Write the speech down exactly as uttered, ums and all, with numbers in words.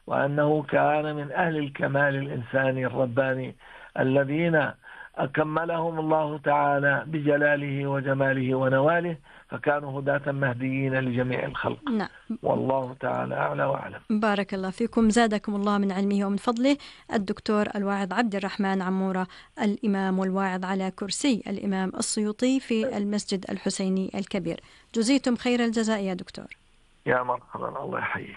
وأنه كان من أهل الكمال الإنساني الرباني الذين أكملهم الله تعالى بجلاله وجماله ونواله، فكانوا هداة مهديين لجميع الخلق. نعم. والله تعالى أعلى وأعلم. بارك الله فيكم، زادكم الله من علمه ومن فضله. الدكتور الواعظ عبد الرحمن عمورة، الإمام والواعظ على كرسي الإمام السيوطي في المسجد الحسيني الكبير، جزيتم خير الجزاء يا دكتور. يا مرحبا، الله يحييك.